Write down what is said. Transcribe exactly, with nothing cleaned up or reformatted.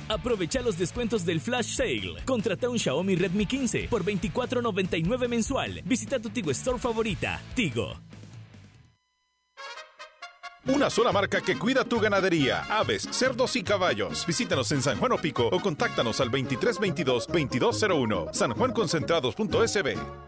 Aprovecha los descuentos del Flash Sale. Contrata un Xiaomi Redmi quince por veinticuatro noventa y nueve mensual. Visita tu Tigo Store favorita. Tigo. Una sola marca que cuida tu ganadería, aves, cerdos y caballos. Visítanos en San Juan Opico o contáctanos al veintitrés veintidós veintidós cero uno. sanjuanconcentrados punto es be.